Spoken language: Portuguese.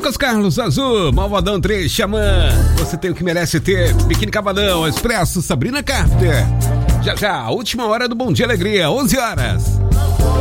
Lucas Carlos Azul, Malvadão 3, Xamã. Você tem o que merece ter. Biquíni Cavadão, Expresso, Sabrina Carpenter. Já, última hora do Bom Dia Alegria, 11 horas.